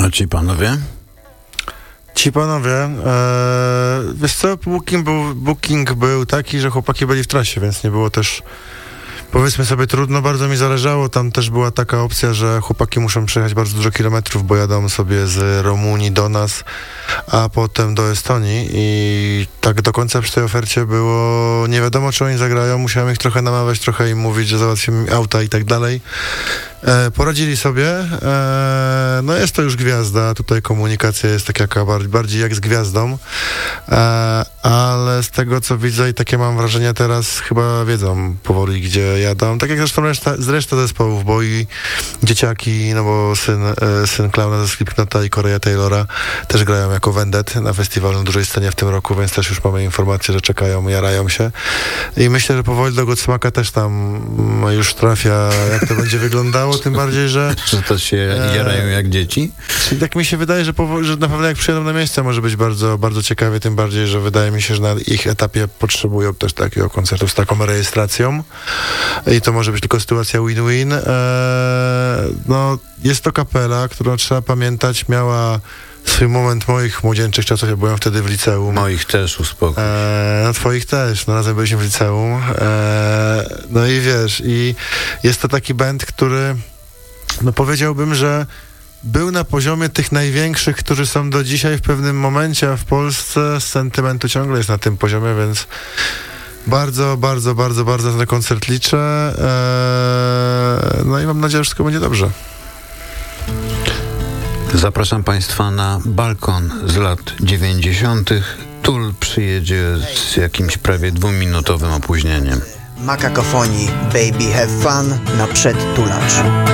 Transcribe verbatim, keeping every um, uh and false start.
A ci panowie? Ci panowie, e, wiesz co, booking był, booking był taki, że chłopaki byli w trasie, więc nie było też, powiedzmy sobie, trudno, bardzo mi zależało. Tam też była taka opcja, że chłopaki muszą przejechać bardzo dużo kilometrów, bo jadą sobie z Rumunii do nas, a potem do Estonii i tak do końca przy tej ofercie było nie wiadomo, czy oni zagrają. Musiałem ich trochę namawiać, trochę im mówić, że załatwimy auta i tak dalej. E, poradzili sobie. E, no jest to już gwiazda. Tutaj komunikacja jest tak jaka bardziej, bardziej jak z gwiazdą. E, ale z tego, co widzę i takie mam wrażenie teraz, chyba wiedzą powoli, gdzie jadą. Tak jak zresztą reszta, z reszta zespołów, bo i dzieciaki, no bo syn, e, syn Klauna ze Slipknota i Corey Taylora też grają jako Vendet na festiwalu na dużej scenie w tym roku, więc też już mamy informację, że czekają, jarają się. I myślę, że powoli do Godsmaka też tam już trafia, jak to będzie wyglądało. Tym bardziej, że... Że to się jarają jak dzieci? Czyli tak mi się wydaje, że, powoli, że naprawdę jak przyjadą na miejsce, może być bardzo, bardzo ciekawie, tym bardziej, że wydaje mi się, że na ich etapie potrzebują też takiego koncertu z taką rejestracją i to może być tylko sytuacja win-win. Eee, no, jest to kapela, którą trzeba pamiętać, miała swój moment moich młodzieńczych czasów, ja byłem wtedy w liceum. Moich też, uspokój. Eee, no twoich też, no razem byliśmy w liceum. Eee, no i wiesz, i jest to taki band, który, no powiedziałbym, że był na poziomie tych największych, którzy są do dzisiaj w pewnym momencie, a w Polsce z sentymentu ciągle jest na tym poziomie, więc bardzo, bardzo, bardzo, bardzo na koncert liczę. Eee, no i mam nadzieję, że wszystko będzie dobrze. Zapraszam Państwa na balkon z lat dziewięćdziesiątych. Tool przyjedzie z jakimś prawie dwuminutowym opóźnieniem. Makakofonii Baby Have Fun na przedtulacz.